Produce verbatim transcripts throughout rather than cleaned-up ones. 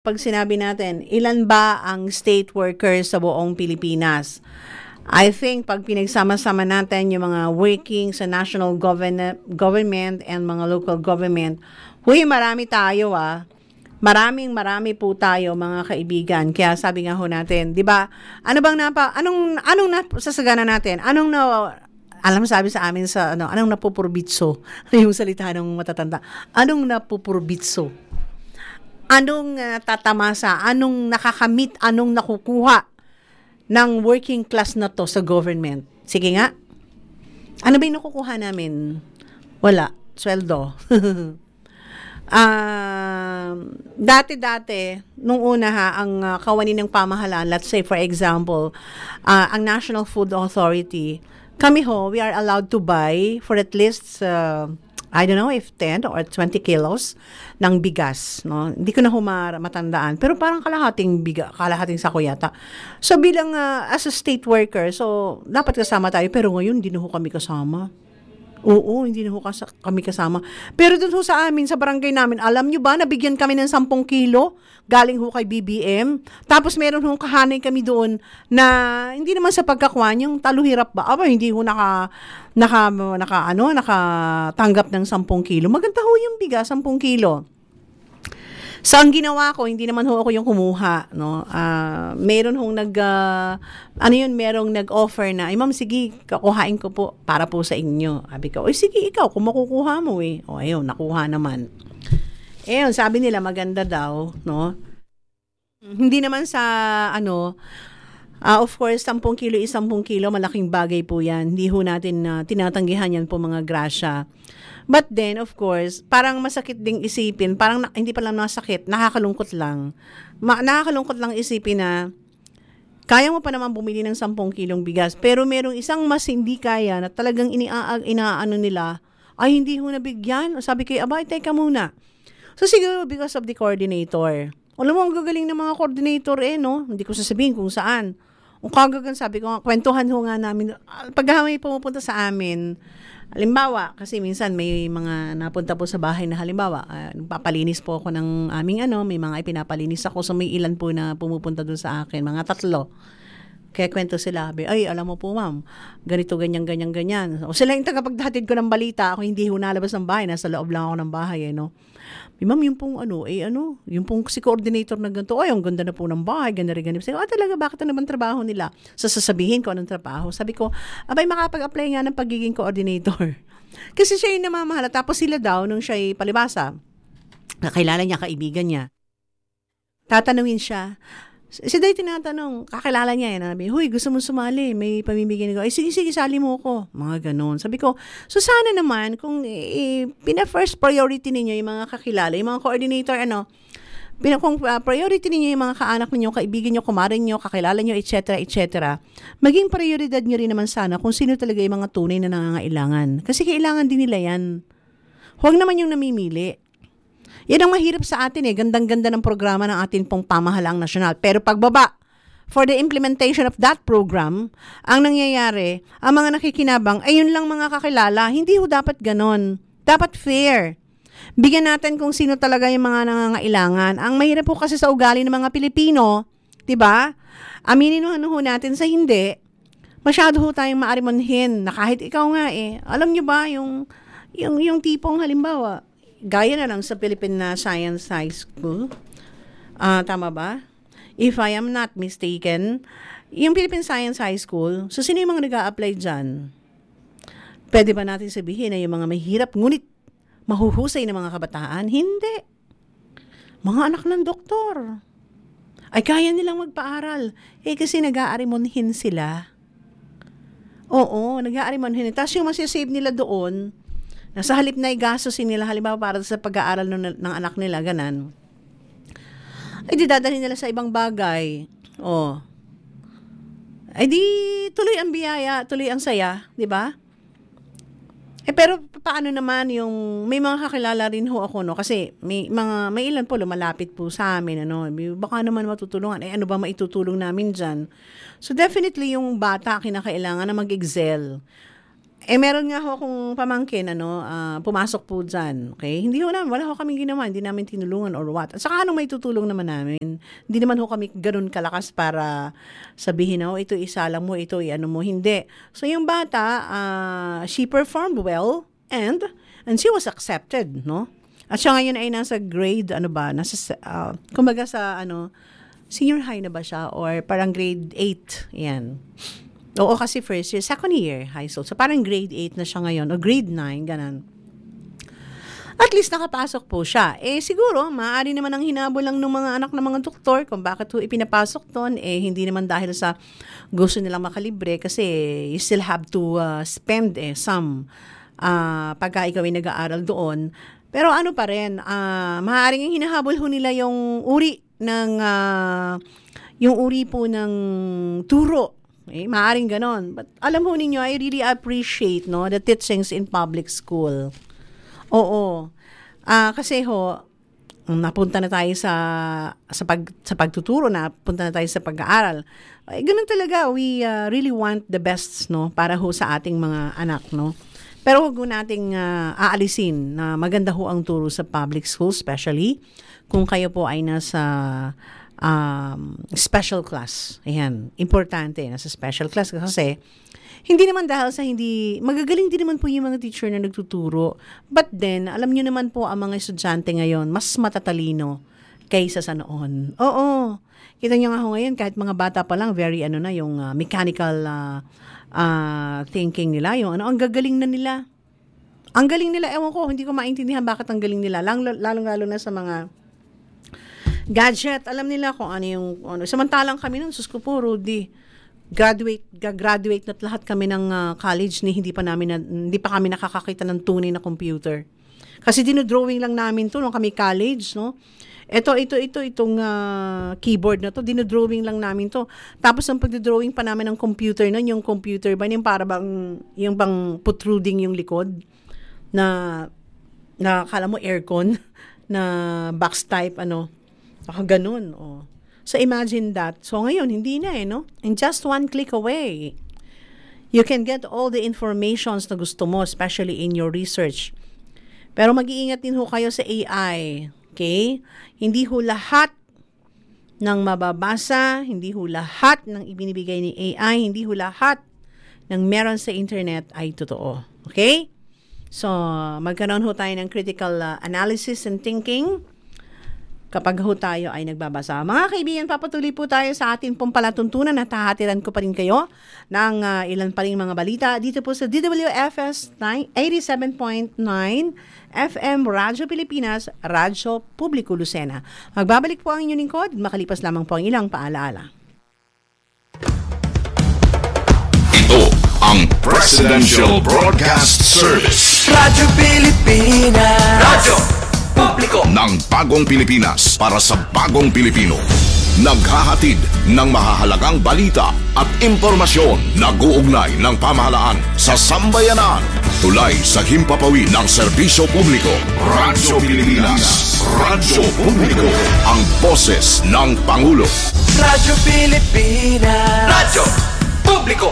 Pag sinabi natin, ilan ba ang state workers sa buong Pilipinas? I think pag pinagsama-sama natin yung mga working sa national govern- government and mga local government, huy, marami tayo ah. Maraming marami po tayo mga kaibigan. Kaya sabi nga ho natin, 'di ba? Ano bang napa anong anong nasasagana natin? Anong na alam mo sabi sa amin sa ano, anong napupurbitso? Yung salita ng matatanda. Anong napupurbitso? Anong uh, tatamasa? Anong nakakamit? Anong nakukuha ng working class na to sa government? Sige nga. Ano ba yung nakukuha namin? Wala. Sweldo. uh, dati-dati, nung una ha, ang uh, kawani ng pamahalaan, let's say for example, uh, ang National Food Authority, kami ho, we are allowed to buy for at least uh, I don't know if ten or twenty kilos ng bigas, no? Hindi ko na humara matandaan, pero parang kalahating biga, kalahating sako yata. So bilang uh, as a state worker, so dapat kasama tayo, pero ngayon hindi na ho kami kasama. Oo, hindi na ho kas- kami kasama. Pero doon ho sa amin, sa barangay namin, alam nyo ba, nabigyan kami ng sampung kilo, galing ho kay B B M. Tapos meron ho kahanay kami doon na, hindi naman sa pagkakuan, yung taluhirap ba? Aba, hindi ho naka, naka, naka, ano, nakatanggap ng sampung kilo. Maganda ho yung biga, sampung kilo. So, ang ginawa ko, hindi naman ho ako yung kumuha, no? Uh, meron hong nag, uh, ano yun, merong nag-offer na, ay ma'am, sige, kakuhain ko po para po sa inyo. Sabi ko, oy, sige, ikaw, kung makukuha mo eh. O, ayun, nakuha naman. Ayun, sabi nila, maganda daw, no? Hindi naman sa, ano, uh, of course, sampung kilo, isampung kilo, malaking bagay po yan. Hindi ho natin uh, tinatanggihan yan po mga grasya. But then, of course, parang masakit ding isipin, parang na, hindi pa lang nasakit, nakakalungkot lang. Ma- nakakalungkot lang isipin na kaya mo pa naman bumili ng sampung kilong bigas, pero merong isang mas hindi kaya na talagang iniaag, inaano nila, ay hindi ho nabigyan. Sabi ko, abay, teka muna. So siguro because of the coordinator. Alam mo, ang gagaling ng mga coordinator eh, no? Hindi ko sasabihin kung saan. Ang kagagan, sabi ko, kwentuhan ho nga namin. Pag may pumupunta sa amin, halimbawa, kasi minsan may mga napunta po sa bahay na halimbawa, uh, papalinis po ako ng aming ano, may mga ipinapalinis ako, so may ilan po na pumupunta dun sa akin, mga tatlo. Kaya kwento sila, ay, alam mo po ma'am, ganito, ganyan, ganyan, ganyan. O sila yung tagapagdatid ko ng balita, ako hindi ho nalabas ng bahay, nasa loob lang ako ng bahay, eh, no? May ma'am, yung pong ano, eh ano, yung pong si coordinator na ganito, ay, ang ganda na po ng bahay, ganda rin, ganito. Sabi ko, ah, talaga, bakit na naman trabaho nila? So, sasabihin ko anong trabaho. Sabi ko, abay, makapag-apply nga ng pagiging coordinator. Kasi siya yung namamahala. Tapos sila daw, nung siya'y palibasa, nakilala niya, kaibigan niya, tatanungin siya, si Day tinatanong, kakilala niya, eh, nabi, huy, gusto mo sumali, may pamimigay ko. Ay, sige, sige, sali mo ko. Mga ganon. Sabi ko, so sana naman, kung eh, pina-first priority ninyo yung mga kakilala, yung mga coordinator, ano, pina, kung uh, priority ninyo yung mga kaanak ninyo, kaibigan nyo, kumarin nyo, kakilala nyo, et cetera, et cetera, maging prioridad nyo rin naman sana kung sino talaga yung mga tunay na nangangailangan. Kasi kailangan din nila yan. Huwag naman yung namimili. Yan ang mahirap sa atin eh. Gandang-ganda ng programa ng atin pong pamahalaang nasyonal. Pero pagbaba, for the implementation of that program, ang nangyayari, ang mga nakikinabang, ay yun lang mga kakilala. Hindi ho dapat ganon. Dapat fair. Bigyan natin kung sino talaga yung mga nangangailangan. Ang mahirap po kasi sa ugali ng mga Pilipino, di ba? Aminin ho, ano ho natin sa hindi, masyado ho tayong maarimonhin na kahit ikaw nga eh. Alam nyo ba yung, yung, yung tipong halimbawa, gaya na lang sa Philippine Science High School. Uh, tama ba? If I am not mistaken, yung Philippine Science High School, so sino yung mga nag-a-apply dyan? Pwede ba natin sabihin na yung mga mahirap, ngunit mahuhusay na mga kabataan? Hindi. Mga anak ng doktor. Ay kaya nilang magpaaral. Eh kasi nag-aarimonhin sila. Oo, nag-aarimonhin. Tapos yung masisave nila doon, nasa halip na igastosin nila, halimbawa para sa pag-aaral ng, ng anak nila, ganan. Ay di dadalhin nila sa ibang bagay. Oh. Ay di tuloy ang biyaya, tuloy ang saya, di ba? Eh pero paano naman yung, may mga kakilala rin ho ako, no? Kasi may mga, may ilan po lumalapit po sa amin, ano? Baka naman matutulungan. Eh ano ba maitutulong namin dyan? So definitely yung bata kinakailangan na mag-excel. Eh, meron nga ho kung pamangkin, ano, ah, pumasok po dyan. Okay? Hindi ho namin, wala ho kaming ginawa, hindi namin tinulungan or what. At saka anong may tutulong naman namin? Hindi naman ho kami ganun kalakas para sabihin na, oh, ito isalang mo, ito i-ano mo. Hindi. So, yung bata, ah, she performed well and and she was accepted, no? At siya ngayon ay nasa grade, ano ba, nasa, uh, kumbaga sa, ano, senior high na ba siya? Or parang grade eight, yan. Oo, kasi first year, second year high school. So, parang grade eight na siya ngayon, o grade nine, ganun. At least nakapasok po siya. Eh, siguro, maaari naman ang hinabol lang ng mga anak ng mga doktor kung bakit po ipinapasok doon. Eh, hindi naman dahil sa gusto nilang makalibre kasi you still have to uh, spend eh, some uh, pagka ikaw ay nag-aaral doon. Pero ano pa rin, uh, maaaring hinahabol ho nila yung uri ng, uh, yung uri po ng turo. Eh, maaring ganon. But alam ho ninyo, I really appreciate no the teachings in public school. Oo. Ah, kasi ho, napunta na tayo sa sa pag sa pagtuturo, napunta na tayo sa pag-aaral. Eh, ganun talaga, we uh, really want the best no para ho sa ating mga anak, no. Pero huwag nating uh, aalisin na maganda ho ang turo sa public school, especially kung kayo po ay nasa Um, special class. Ayan, importante nasa special class kasi hindi naman dahil sa hindi, magagaling din naman po yung mga teacher na nagtuturo. But then, alam nyo naman po ang mga estudyante ngayon, mas matatalino kaysa sa noon. Oo. Kita nyo nga ho ngayon, kahit mga bata pa lang, very ano na, yung uh, mechanical uh, uh, thinking nila, yung ano, ang gagaling na nila. Ang galing nila, ewan ko, hindi ko maintindihan bakit ang galing nila. Lalong-lalo na sa mga gadget, alam nila kung ano yung, ano. Samantalang kami nun, sus ko po, Rudy, graduate, graduate na't lahat kami ng uh, college ni hindi pa namin, na, hindi pa kami nakakakita ng tunay na computer. Kasi dinodrawing lang namin to nung kami college, no? Ito, ito, ito, itong uh, keyboard na to, dinodrawing lang namin to. Tapos ang pagdodrawing pa namin ng computer nun, yung computer ba, yung para bang, yung bang protruding yung likod, na, na kala mo aircon, na box type, ano, ako ganun, oh. So, imagine that. So, ngayon, hindi na eh, no? And just one click away, you can get all the informations na gusto mo, especially in your research. Pero mag-iingat din ho kayo sa A I, okay? Hindi ho lahat ng mababasa, hindi ho lahat ng ibinibigay ni A I, hindi ho lahat ng meron sa internet ay totoo, okay? So, magkaroon ho tayo ng critical uh, analysis and thinking kapag ho tayo ay nagbabasa. Mga kaibigan, papatuloy po tayo sa ating pong palatuntunan at hahatiran ko pa rin kayo ng uh, ilan pa rin mga balita dito po sa D W F S eighty-seven point nine F M Radyo Pilipinas, Radyo Publiko Lucena. Magbabalik po ang inyong lingkod, makalipas lamang po ang ilang paalaala. Ito ang Presidential Broadcast Service. Radyo Pilipinas. Radyo Publiko ng bagong Pilipinas para sa bagong Pilipino. Naghahatid ng mahahalagang balita at impormasyon na guugnay ng pamahalaan sa sambayanan. Tulay sa himpapawid ng serbisyo publiko. Radyo Pilipinas. Radyo Publiko. Ang boses ng Pangulo. Radyo Pilipinas. Radyo Publiko.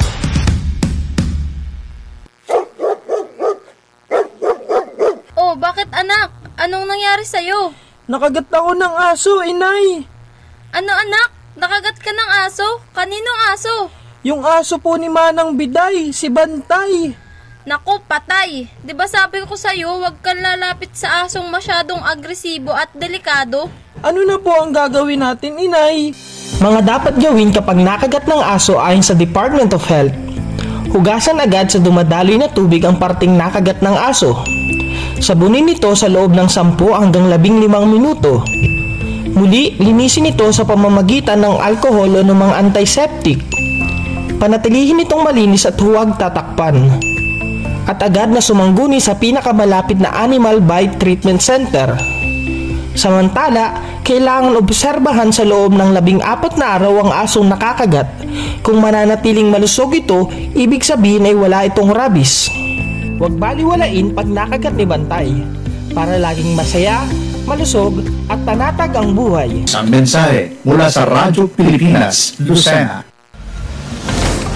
Oh, bakit anak? Anong nangyari sa'yo? Nakagat ako ng aso, inay. Ano anak? Nakagat ka ng aso? Kaninong aso? Yung aso po ni Manang Biday, si Bantay. Naku, patay. Di ba sabi ko sa'yo, huwag kang lalapit sa asong masyadong agresibo at delikado? Ano na po ang gagawin natin, inay? Mga dapat gawin kapag nakagat ng aso ayon sa Department of Health. Hugasan agad sa dumadaloy na tubig ang parting nakagat ng aso. Sabunin ito sa loob ng sampu hanggang labing limang minuto. Muli, linisin ito sa pamamagitan ng alkohol o ng mga antiseptic. Panatilihin itong malinis at huwag tatakpan. At agad na sumangguni sa pinakamalapit na Animal Bite Treatment Center. Samantala, kailangan obserbahan sa loob ng labing apat na araw ang asong nakakagat. Kung mananatiling malusog ito, ibig sabihin ay wala itong rabies. Huwag baliwalain pag nakagat ni Bantay para laging masaya, malusog at panatag ang buhay. Ang mensahe mula sa Radyo Pilipinas, Lucena.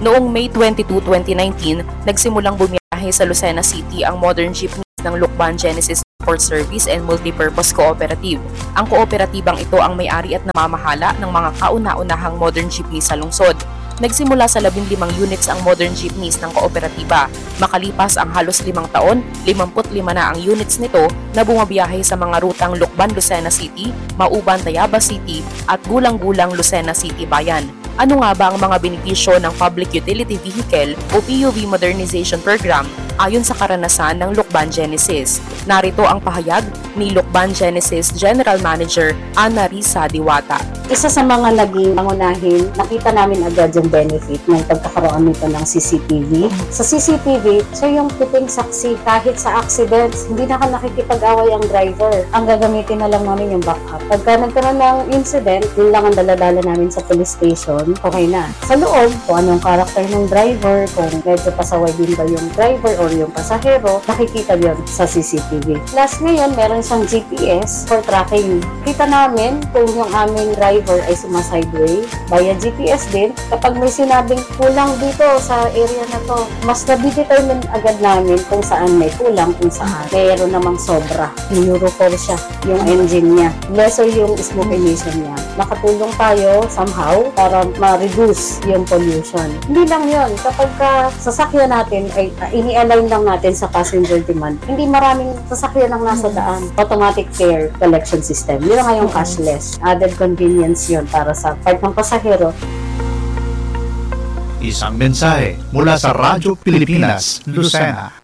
Noong May twenty-second, twenty nineteen, nagsimulang bumiyahe sa Lucena City ang modern jeepneys ng Lucban Genesis Transport Service and Multipurpose Cooperative. Ang kooperatibang ito ang may-ari at namamahala ng mga kauna-unahang modern jeepneys sa lungsod. Nagsimula sa labing limang units ang modern jeepneys ng kooperatiba. Makalipas ang halos limang taon, limampu't lima na ang units nito na bumabiyahe sa mga rutang Lucban, Lucena City, Mauban, Tayabas City at Gulang-Gulang, Lucena City Bayan. Ano nga ba ang mga benepisyo ng Public Utility Vehicle o P U V Modernization Program ayon sa karanasan ng Lucban Genesis? Narito ang pahayag ni Lucban Genesis General Manager Ana Risa Diwata. Isa sa mga naging pangunahin, nakita namin agad yung benefit ng pagkakaroon nito ng C C T V. Sa C C T V, siya yung piting saksi kahit sa accidents, hindi na ka nakikipag-away ang driver. Ang gagamitin na lang namin yung backup. Pagka nagkaroon ng incident, yun lang ang daladala namin sa police station, okay na. Sa loob, kung anong karakter ng driver, kung medyo pasaway din ba yung driver or yung pasahero, nakikita yun sa C C T V. Plus ngayon, meron siyang G P S for tracking. Kita namin kung yung aming driver ay sumasideway via G P S din. Kapag may sinabing kulang dito sa area na to, mas nabidetermine agad namin kung saan may kulang, kung saan mayroon namang sobra. Euro four siya, yung engine niya. Lesser yung smoke emission niya. Nakatulong tayo somehow para ma-reduce yung pollution. Hindi lang yun. Kapag ka sasakyan natin ay uh, ini-align lang natin sa passenger demand, hindi maraming sasakyan ang nasa daan. Automatic fare collection system. Yun nga yung cashless. Added convenience yun para sa part ng pasahero. Isang mensahe mula sa Radyo Pilipinas, Lucena.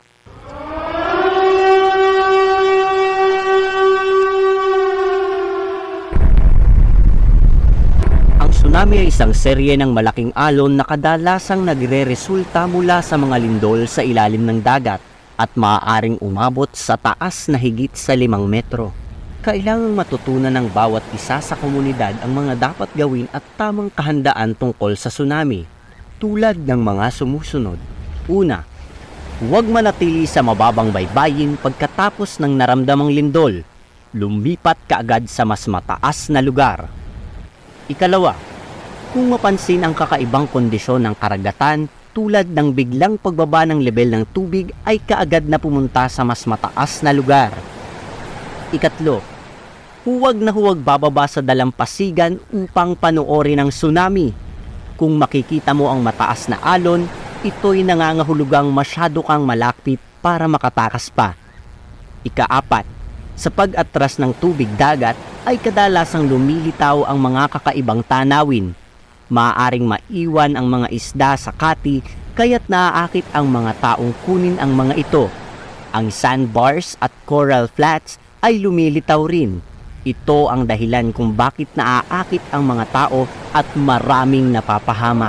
Ang tsunami ay isang serye ng malaking alon na kadalasang nagre-resulta mula sa mga lindol sa ilalim ng dagat at maaaring umabot sa taas na higit sa limang metro. Kailangang matutunan ng bawat isa sa komunidad ang mga dapat gawin at tamang kahandaan tungkol sa tsunami, tulad ng mga sumusunod. Una, huwag manatili sa mababang baybayin pagkatapos ng naramdamang lindol. Lumipat kaagad sa mas mataas na lugar. Ikalawa, kung mapansin ang kakaibang kondisyon ng karagatan tulad ng biglang pagbaba ng level ng tubig ay kaagad na pumunta sa mas mataas na lugar. Ikatlo, huwag na huwag bababa sa dalampasigan upang panoorin ang tsunami. Kung makikita mo ang mataas na alon, ito'y nangangahulugang masyado kang malapit para makatakas pa. Ikaapat, sa pag-atras ng tubig dagat ay kadalasang lumilitaw ang mga kakaibang tanawin. Maaaring maiwan ang mga isda sa kati kaya't naaakit ang mga taong kunin ang mga ito. Ang sandbars at coral flats ay lumilitaw rin. Ito ang dahilan kung bakit naaakit ang mga tao at maraming napapahamak.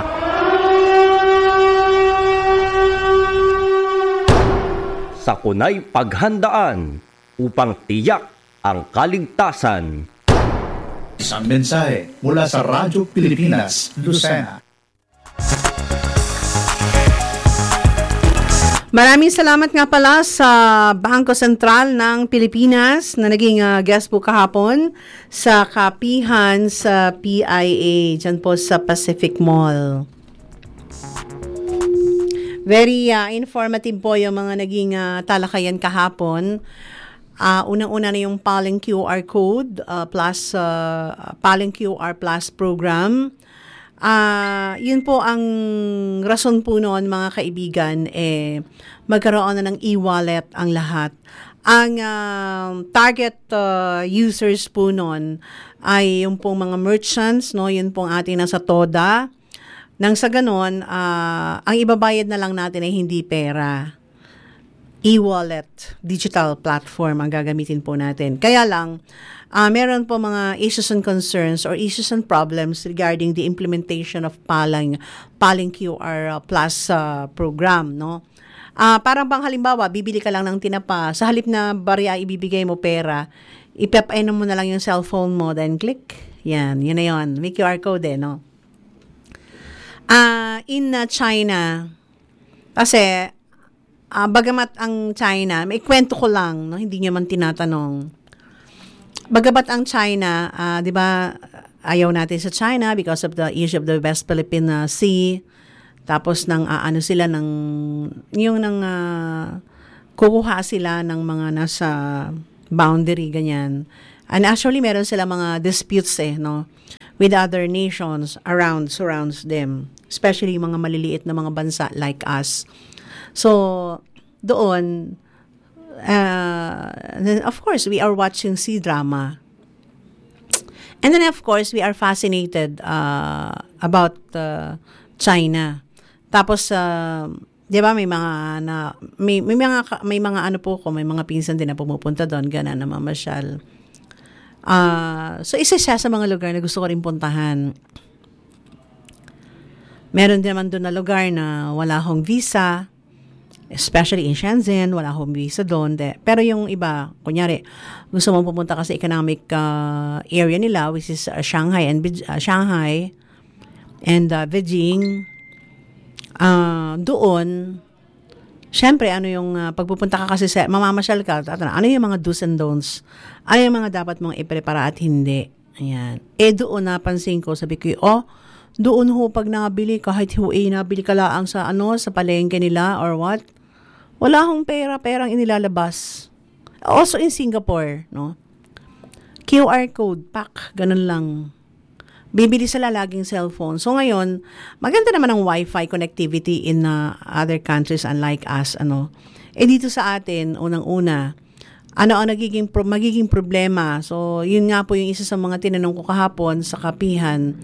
Sakunay paghandaan upang tiyak ang kaligtasan. Isang mensahe mula sa Radyo Pilipinas, Lucena. Maraming salamat nga pala sa Bangko Sentral ng Pilipinas na naging uh, guest po kahapon sa kapihan sa P I A dyan po sa Pacific Mall. Very uh, informative po yung mga naging uh, talakayan kahapon. Uh, unang-una na yung Paling Q R Code uh, plus uh, Paling Q R Plus program. Uh, yun po ang rason po noon mga kaibigan, eh, magkaroon na ng e-wallet ang lahat. Ang uh, target uh, users po noon ay yung pong mga merchants, no? Yun pong ating nasa TODA. Nang sa ganon, uh, ang ibabayad na lang natin ay hindi pera. E-wallet, digital platform ang gagamitin po natin. Kaya lang, Uh, meron po mga issues and concerns or issues and problems regarding the implementation of Paling, Paling Q R Plus uh, program, no? Uh, parang bang halimbawa, bibili ka lang ng tinapa, sa halip na barya ibibigay mo pera, ipapainom mo na lang yung cellphone mo, then click. Yan, yun na yun. May Q R code eh, no? Uh, in uh, China, kasi, uh, bagamat ang China, may kwento ko lang, no? Hindi niya man tinatanong. Bagamat ang China, uh, di ba, ayaw natin sa China because of the issue of the West Philippine Sea, Tapos nang aano sila ng yung nang uh, kukuha sila ng mga nasa boundary ganyan. And actually meron sila mga disputes eh no with other nations around surrounds them, especially mga maliliit na mga bansa like us. So doon uh, then of course we are watching sea drama. And then of course we are fascinated uh, about uh, China. Tapos, uh, di ba may mga na may, may mga may mga ano po ko, may mga pinsan din na pumupunta doon, gana na mamasyal. Uh, so isa siya sa mga lugar na gusto ko rin puntahan. Meron din naman doon na lugar na wala hong visa, especially in Shenzhen, wala hong visa doon. De. Pero yung iba, kunyari, gusto mo pumunta kasi economic uh, area nila, which is uh, Shanghai and uh, Shanghai and uh, Beijing. Uh, doon, syempre, ano yung uh, pagpupunta ka kasi sa, mamamasyal ka, at, ano yung mga do's and don'ts? Ano yung mga dapat mong iprepara at hindi? Ayan. Eh, doon napansin ko, sabi ko, oh, doon ho, pag nabili, kahit ho, eh, nabili ka laang sa, ano, sa palengke nila, or what? Wala hong pera, perang inilalabas. Also in Singapore, no? Q R code, pak, ganun lang. Bibili sila laging cellphone. So ngayon, maganda naman ang Wi-Fi connectivity in uh, other countries unlike us, ano. Eh dito sa atin, unang-una, ano ang nagiging pro- magiging problema. So yun nga po yung isa sa mga tinanong ko kahapon sa kapihan.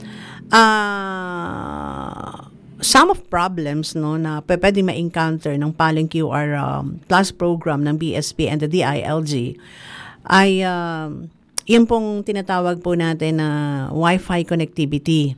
Uh, some of problems no na pwede ma-encounter ng Paling Q R um, Plus program ng B S P and the D I L G ay um, yun pong tinatawag po natin na Wi-Fi connectivity.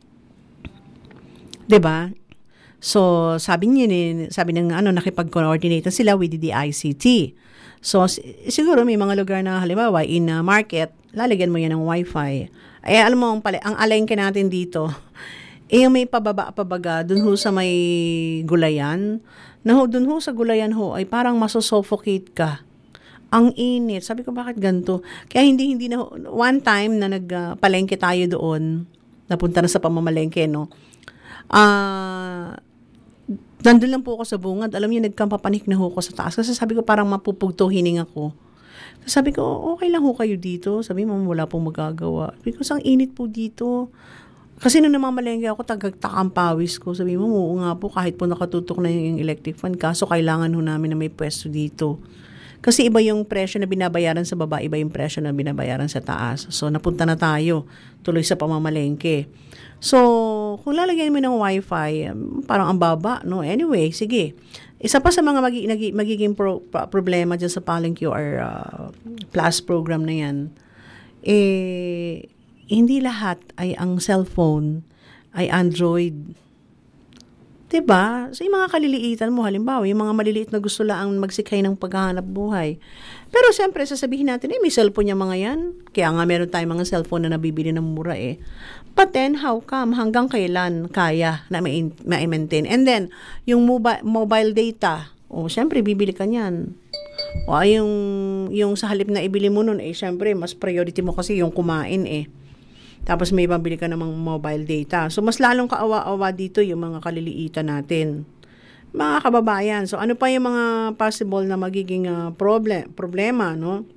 'Di ba? So, sabi niya ni sabi ng ano nakipag-coordinate sila with the D I C T. So, siguro may mga lugar na halimbawa in a market, lalagyan mo yan ng Wi-Fi. Ay alam mo ang pala, ang alengke natin dito, eh may pababa-pabaga dun ho sa may gulayan. Na ho dun ho sa gulayan ho ay parang masosuffocate ka. Ang init. Sabi ko, bakit ganito? Kaya hindi, hindi na, one time na nagpalengke uh, tayo doon, napunta na sa pamamalengke, no? Ah, uh, nandun lang po ako sa bungad. Alam niyo, nagkampapanik na ho ako sa taas. Kasi sabi ko, parang mapupugto hining ako. Sabi ko, okay lang ho kayo dito. Sabi mo, wala pong magagawa. Because ang init po dito. Kasi nung namamalengke ako, tagagtakang pawis ko. Sabi mo, oo nga po, kahit po nakatutok na yung electric fan, kaso kailangan ho namin na may pwesto dito. Kasi iba yung presyo na binabayaran sa baba, iba yung presyo na binabayaran sa taas. So, napunta na tayo tuloy sa pamamalengke. So, kung lalagyan mo ng Wi-Fi, parang ang baba, no? Anyway, sige. Isa pa sa mga magi- nagi- magiging pro- problema dyan sa Paling Q R uh, Plus program na yan, eh, hindi lahat ay ang cellphone ay Android. Diba? So, yung mga kaliliitan mo, halimbawa, yung mga maliliit na gusto lang magsikay ng paghahanap buhay. Pero, siyempre, sasabihin natin, eh, may cellphone yung mga yan. Kaya nga, meron tayong mga cellphone na nabibili ng mura eh. But then, how come? Hanggang kailan kaya na ma-maintain? And then, yung mobile, mobile data, oh, siyempre, bibili ka niyan. O, yung, yung sa halip na ibili mo nun, eh, siyempre, mas priority mo kasi yung kumain eh. Tapos may pambili ka namang mobile data. So, mas lalong kaawa-awa dito yung mga kaliliitan natin. Mga kababayan. So, ano pa yung mga possible na magiging uh, problem, problema, no?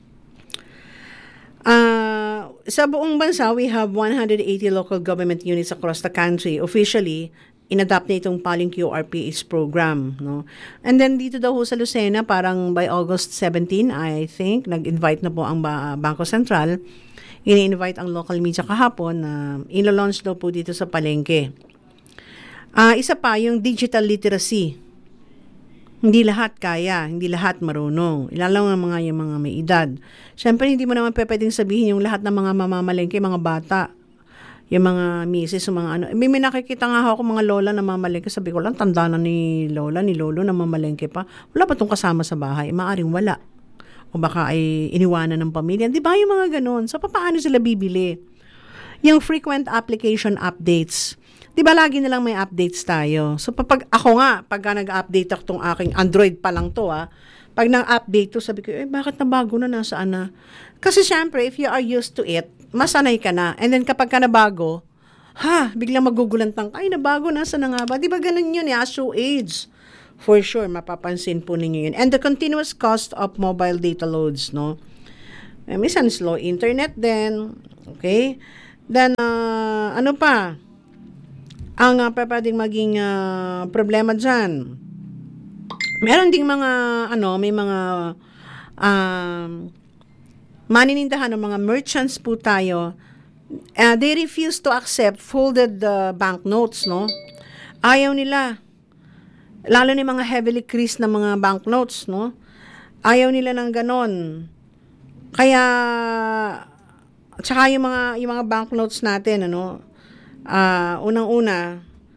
Uh, sa buong bansa, we have one hundred eighty local government units across the country. Officially, in-adapt na itong Paling Q R P H program, no? And then, dito daw sa Lucena, parang by August seventeenth, I think, nag-invite na po ang ba- Bangko Sentral. Ini-invite ang local media kahapon na uh, ilo-launch daw po dito sa palengke. Uh, isa pa, yung digital literacy. Hindi lahat kaya, hindi lahat marunong. Ilalaw ng mga yung mga may edad. Siyempre, hindi mo naman pwedeng sabihin yung lahat ng mga mamamalengke, mga bata, yung mga misis, yung mga ano. May, may nakikita nga ako mga lola na mamalengke. Sabi ko lang, tanda na ni lola, ni lolo na mamalengke pa. Wala pa itong kasama sa bahay. Maaring wala. O baka ay iniwanan ng pamilya. Di ba yung mga ganun? So, paano sila bibili? Yung frequent application updates. Di ba lagi na lang may updates tayo? So, pag ako nga, pagka nag-update ako tong aking Android pa lang to, ah, pag nang-update to, sabi ko, eh, bakit nabago na, nasaan na? Kasi syempre, if you are used to it, masanay ka na. And then kapag ka nabago, ha, biglang magugulantang, ay, nabago, nasa na nga ba? Di ba ganun yun, eh, as you age? For sure, mapapansin po ninyo yun. And the continuous cost of mobile data loads, no? Eh, minsan slow internet din, okay? Then, uh, ano pa? Ang uh, pwedeng maging uh, problema dyan. Meron ding mga, ano, may mga um, maninindahan ng mga merchants po tayo. Uh, they refuse to accept folded uh, banknotes, no? Ayaw nila. Lalo ni mga heavily creased na mga banknotes, no? Ayaw nila ng ganon. Kaya, tsaka yung mga, yung mga banknotes natin, ano, uh, unang-una,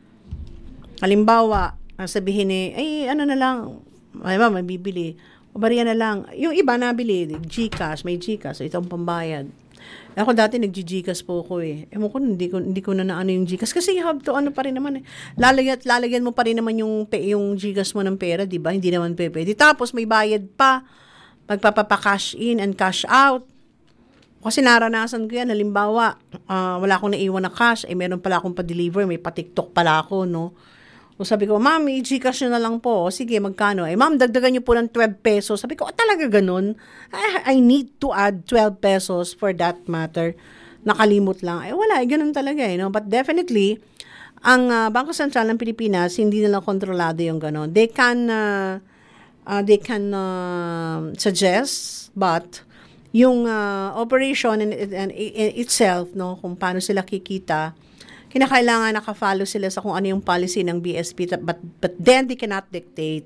halimbawa, sabihin eh, ay, ano na lang, ay ba, may bibili, o bariya na lang. Yung iba nabili, GCash, may GCash, so itong pambayad. Ako dati nag-GCash po ko eh. Ewan ko, hindi ko, hindi ko na naano yung GCash. Kasi you have to, ano pa rin naman eh. Lalagyan, lalagyan mo pa rin naman yung, yung GCash mo ng pera, di ba? Hindi naman pwede. Tapos may bayad pa. Magpapapa-cash in and cash out. Kasi naranasan ko yan. Halimbawa, uh, wala akong naiwan na cash. Eh, meron pala akong pa-deliver. May pa-TikTok pala ako, no? O sabi ko, ma'am, i-GCash nyo na lang po. O sige, magkano? Eh, ma'am, dagdagan nyo po ng twelve pesos. Sabi ko, oh, talaga ganun? I, I need to add twelve pesos for that matter. Nakalimot lang. Eh, wala. Eh, ganun talaga, eh, no? But definitely, ang uh, Bangko Sentral ng Pilipinas, hindi nila kontrolado yung ganun. They can, uh, uh, they can uh, suggest, but yung uh, operation in, in, in, in itself, no, kung paano sila kikita, kinakailangan naka-follow sila sa kung ano yung policy ng B S P, but, but then they cannot dictate.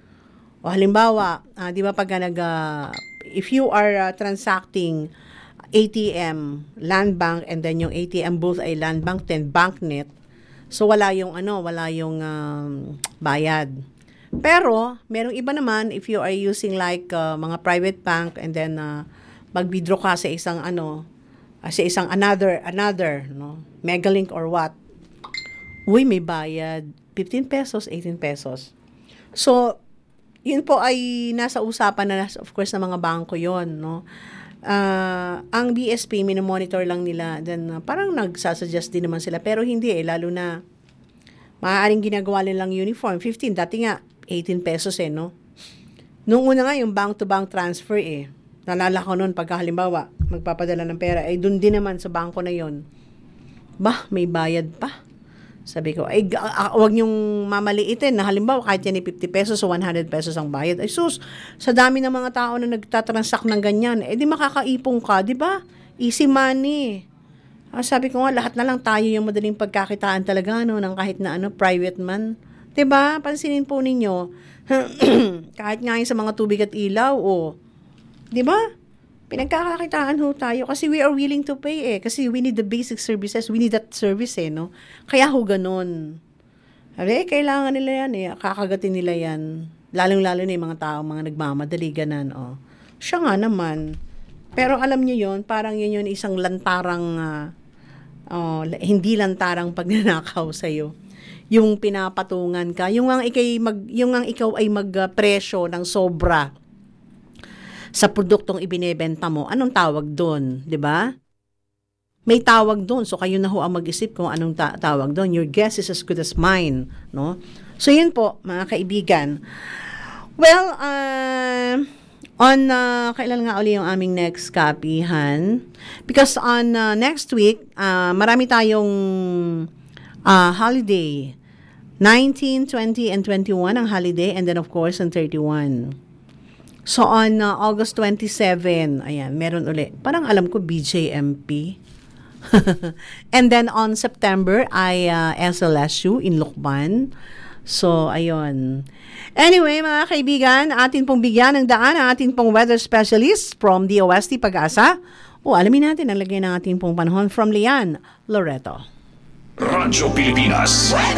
O halimbawa, uh, di ba pag nag, uh, if you are uh, transacting A T M, Land Bank, and then yung A T M booth ay Land Bank, then BankNet, so wala yung ano, wala yung um, bayad. Pero, merong iba naman, if you are using like uh, mga private bank, and then uh, mag-withdraw ka sa isang ano, sa isang another, another, no? Megalink or what? Uy, may bayad. fifteen pesos, eighteen pesos. So, yun po ay nasa usapan na, of course, ng mga bangko yon, no? Uh, ang B S P, minomonitor lang nila. Then, uh, parang nagsasuggest din naman sila. Pero hindi eh, lalo na maaaring ginagawa nilang uniform. fifteen, dati nga, eighteen pesos eh, no? Nung una nga, yung bank-to-bank transfer eh. Nalala ko noon, pagka halimbawa, magpapadala ng pera, ay dun din naman sa bangko na yon. Bah, may bayad pa. Sabi ko, ay, uh, huwag niyong mamaliitin na halimbawa, kahit yan ay fifty pesos o one hundred pesos ang bayad. Ay sus, sa dami ng mga tao na nagtatransact ng ganyan, eh di makakaipong ka, di ba? Easy money. Ah, sabi ko nga, lahat na lang tayo yung madaling pagkakitaan talaga, no, ng kahit na ano, private man. Di ba? Pansinin po ninyo, kahit nga yung sa mga tubig at ilaw, o, di ba? Pinagkakakitaan ho tayo kasi we are willing to pay eh. Kasi we need the basic services. We need that service eh, no? Kaya ho ganun. Sabi, eh, kailangan nila yan eh. Kakagatin nila yan. Lalong-lalo na yung mga tao, mga nagmamadali, ganan, oh. Siya nga naman. Pero alam nyo yun, parang yun yun isang lantarang, uh, oh, hindi lantarang pagnanakaw sa'yo. Yung pinapatungan ka. Yung ang, ikay mag, yung ang ikaw ay magpresyo uh, ng sobra sa produktong ibinebenta mo, anong tawag doon, 'di ba? May tawag doon, so kayo na ho ang mag-isip kung anong ta- tawag doon. Your guess is as good as mine, no? So yun po, mga kaibigan. Well, uh, on uh, kailan nga uli yung aming next copyhan? Because on uh, next week, uh, marami tayong uh, holiday. nineteen, twenty, and twenty-one ang holiday, and then of course on thirty-one. So, on uh, August twenty-seven, ayan, meron uli. Parang alam ko, B J M P. And then, on September, ay uh, S L S U in Lucban. So, ayun. Anyway, mga kaibigan, atin pong bigyan ng daan ang atin pong weather specialist from D O S T Pag-asa. O, alamin natin ang lagay ng ating pong panahon from Lian Loreto. Radyo Pilipinas.